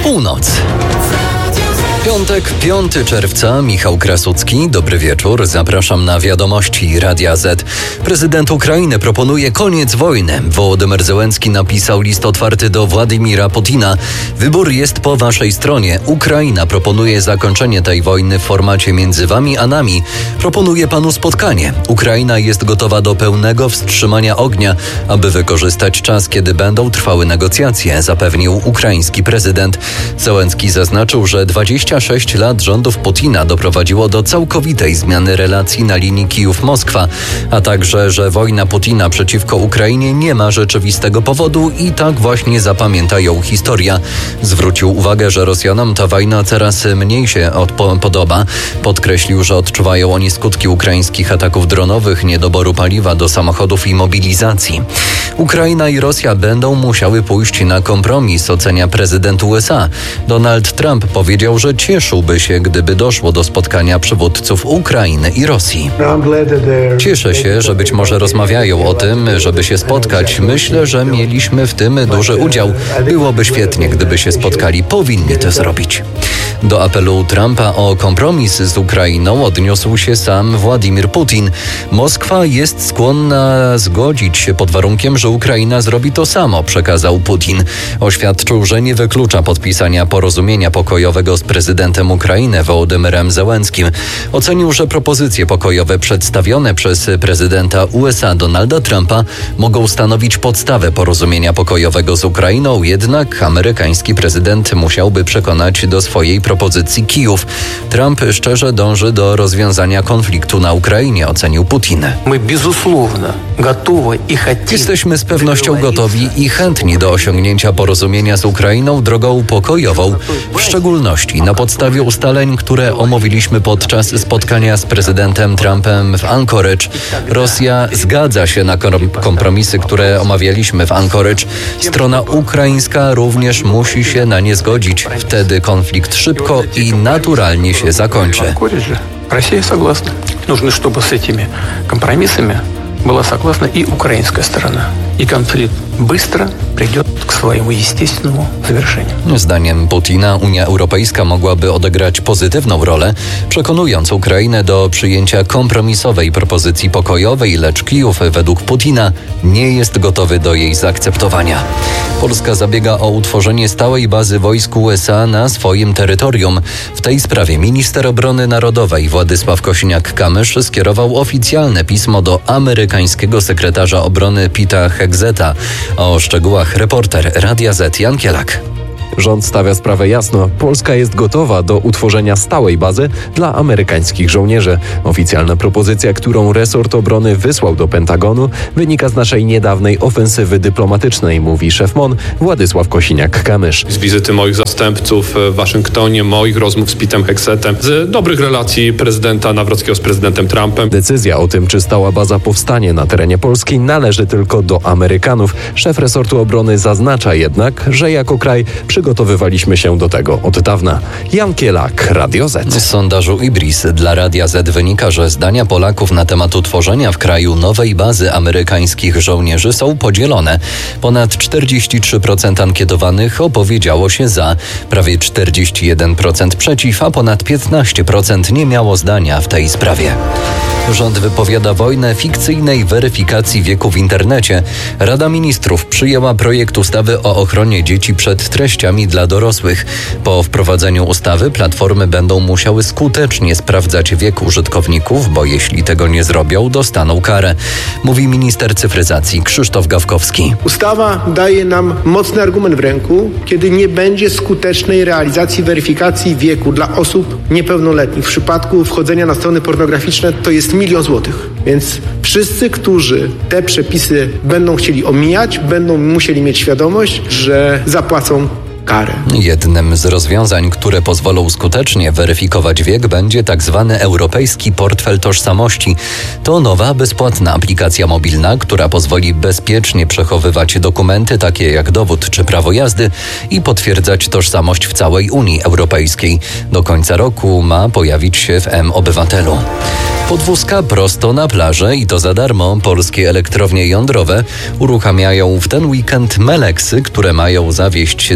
Północ. Piątek, 5 czerwca, Michał Krasucki. Dobry wieczór, zapraszam na wiadomości Radia Z. Prezydent Ukrainy proponuje koniec wojny. Wołodymyr Zełenski napisał list otwarty do Władimira Putina. Wybór jest po waszej stronie. Ukraina proponuje zakończenie tej wojny w formacie między wami a nami. Proponuje panu spotkanie. Ukraina jest gotowa do pełnego wstrzymania ognia, aby wykorzystać czas, kiedy będą trwały negocjacje, zapewnił ukraiński prezydent. Zełenski zaznaczył, że 26 lat rządów Putina doprowadziło do całkowitej zmiany relacji na linii Kijów-Moskwa, a także, że wojna Putina przeciwko Ukrainie nie ma rzeczywistego powodu i tak właśnie zapamięta ją historia. Zwrócił uwagę, że Rosjanom ta wojna coraz mniej się podoba. Podkreślił, że odczuwają oni skutki ukraińskich ataków dronowych, niedoboru paliwa do samochodów i mobilizacji. Ukraina i Rosja będą musiały pójść na kompromis, ocenia prezydent USA. Donald Trump powiedział, że cieszyłby się, gdyby doszło do spotkania przywódców Ukrainy i Rosji. Cieszę się, że być może rozmawiają o tym, żeby się spotkać. Myślę, że mieliśmy w tym duży udział. Byłoby świetnie, gdyby się spotkali. Powinni to zrobić. Do apelu Trumpa o kompromis z Ukrainą odniósł się sam Władimir Putin. Moskwa jest skłonna zgodzić się pod warunkiem, że Ukraina zrobi to samo, przekazał Putin. Oświadczył, że nie wyklucza podpisania porozumienia pokojowego z prezydentem Ukrainy Wołodymyrem Zełenskim. Ocenił, że propozycje pokojowe przedstawione przez prezydenta USA Donalda Trumpa mogą stanowić podstawę porozumienia pokojowego z Ukrainą, jednak amerykański prezydent musiałby przekonać do swojej propozycji Kijów. Trump szczerze dąży do rozwiązania konfliktu na Ukrainie, ocenił Putin. Jesteśmy z pewnością gotowi i chętni do osiągnięcia porozumienia z Ukrainą drogą pokojową, w szczególności na podstawie ustaleń, które omówiliśmy podczas spotkania z prezydentem Trumpem w Anchorage. Rosja zgadza się na kompromisy, które omawialiśmy w Anchorage. Strona ukraińska również musi się na nie zgodzić. Wtedy konflikt szybko i naturalnie się zakończy. Россия согласна. Нужно, чтобы с этими компромиссами была согласна и украинская сторона. И конфликт быстро придет к своему естественному завершению. Zdaniem Putina Unia Europejska mogłaby odegrać pozytywną rolę, przekonując Ukrainę do przyjęcia kompromisowej propozycji pokojowej, lecz Kijów według Putina nie jest gotowy do jej zaakceptowania. Polska zabiega o utworzenie stałej bazy wojsk USA na swoim terytorium. W tej sprawie minister obrony narodowej Władysław Kosiniak-Kamysz skierował oficjalne pismo do amerykańskiego sekretarza obrony Peta Hegseta. O szczegółach reporter Radia Z Jan Kielak. Rząd stawia sprawę jasno. Polska jest gotowa do utworzenia stałej bazy dla amerykańskich żołnierzy. Oficjalna propozycja, którą resort obrony wysłał do Pentagonu, wynika z naszej niedawnej ofensywy dyplomatycznej, mówi szef MON Władysław Kosiniak-Kamysz. Z wizyty moich zastępców w Waszyngtonie, moich rozmów z Petem Hegsetem, z dobrych relacji prezydenta Nawrockiego z prezydentem Trumpem. Decyzja o tym, czy stała baza powstanie na terenie Polski, należy tylko do Amerykanów. Szef resortu obrony zaznacza jednak, że jako kraj przygotowywaliśmy się do tego od dawna. Jan Kielak, Radio Z. Z sondażu Ibris dla Radia Z wynika, że zdania Polaków na temat utworzenia w kraju nowej bazy amerykańskich żołnierzy są podzielone. Ponad 43% ankietowanych opowiedziało się za, prawie 41% przeciw, a ponad 15% nie miało zdania w tej sprawie. Rząd wypowiada wojnę fikcyjnej weryfikacji wieku w internecie. Rada Ministrów przyjęła projekt ustawy o ochronie dzieci przed treściami dla dorosłych. Po wprowadzeniu ustawy platformy będą musiały skutecznie sprawdzać wiek użytkowników, bo jeśli tego nie zrobią, dostaną karę, mówi minister cyfryzacji Krzysztof Gawkowski. Ustawa daje nam mocny argument w ręku, kiedy nie będzie skutecznej realizacji weryfikacji wieku dla osób niepełnoletnich. W przypadku wchodzenia na strony pornograficzne to jest 1 000 000 złotych. Więc wszyscy, którzy te przepisy będą chcieli omijać, będą musieli mieć świadomość, że zapłacą karę. Jednym z rozwiązań, które pozwolą skutecznie weryfikować wiek, będzie tzw. Europejski Portfel Tożsamości. To nowa, bezpłatna aplikacja mobilna, która pozwoli bezpiecznie przechowywać dokumenty takie jak dowód czy prawo jazdy i potwierdzać tożsamość w całej Unii Europejskiej. Do końca roku ma pojawić się w mObywatelu. Podwózka prosto na plażę i to za darmo. Polskie elektrownie jądrowe uruchamiają w ten weekend meleksy, które mają zawieźć turystów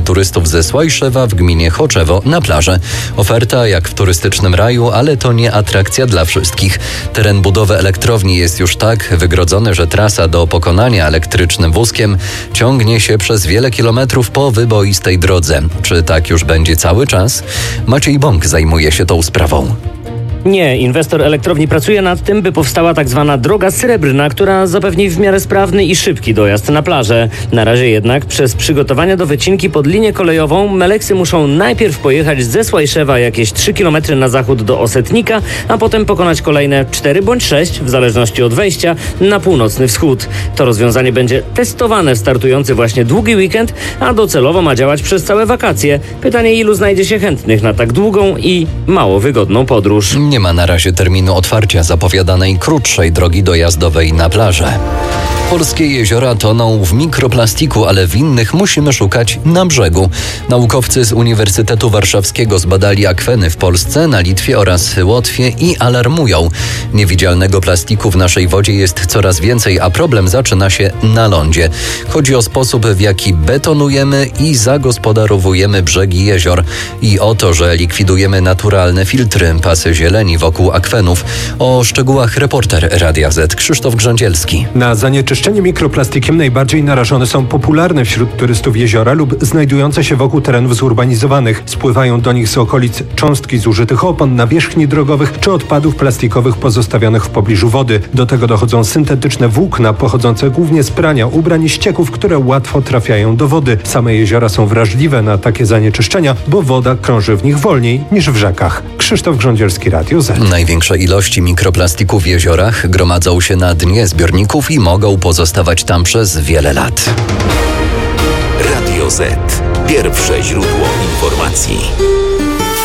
turystów ze Słajszewa w gminie Choczewo na plażę. Oferta jak w turystycznym raju, ale to nie atrakcja dla wszystkich. Teren budowy elektrowni jest już tak wygrodzony, że trasa do pokonania elektrycznym wózkiem ciągnie się przez wiele kilometrów po wyboistej drodze. Czy tak już będzie cały czas? Maciej Bąk zajmuje się tą sprawą. Nie, inwestor elektrowni pracuje nad tym, by powstała tak zwana droga srebrna, która zapewni w miarę sprawny i szybki dojazd na plażę. Na razie jednak przez przygotowania do wycinki pod linię kolejową Meleksy muszą najpierw pojechać ze Słajszewa jakieś 3 km na zachód do Osetnika, a potem pokonać kolejne 4 bądź 6, w zależności od wejścia, na północny wschód. To rozwiązanie będzie testowane w startujący właśnie długi weekend, a docelowo ma działać przez całe wakacje. Pytanie, ilu znajdzie się chętnych na tak długą i mało wygodną podróż. Nie ma na razie terminu otwarcia zapowiadanej krótszej drogi dojazdowej na plażę. Polskie jeziora toną w mikroplastiku, ale w innych musimy szukać na brzegu. Naukowcy z Uniwersytetu Warszawskiego zbadali akweny w Polsce, na Litwie oraz Łotwie i alarmują. Niewidzialnego plastiku w naszej wodzie jest coraz więcej, a problem zaczyna się na lądzie. Chodzi o sposób, w jaki betonujemy i zagospodarowujemy brzegi jezior i o to, że likwidujemy naturalne filtry, pasy zieleni wokół akwenów. O szczegółach reporter Radia Z Krzysztof Grządzielski. Na zanieczyszczenie mikroplastikiem najbardziej narażone są popularne wśród turystów jeziora lub znajdujące się wokół terenów zurbanizowanych. Spływają do nich z okolic cząstki zużytych opon, nawierzchni drogowych czy odpadów plastikowych pozostawionych w pobliżu wody. Do tego dochodzą syntetyczne włókna pochodzące głównie z prania ubrań i ścieków, które łatwo trafiają do wody. Same jeziora są wrażliwe na takie zanieczyszczenia, bo woda krąży w nich wolniej niż w rzekach. Krzysztof Grządzielski, Radio Z. Największe ilości mikroplastiku w jeziorach gromadzą się na dnie zbiorników i mogą pozostawać tam przez wiele lat. Radio Z. Pierwsze źródło informacji.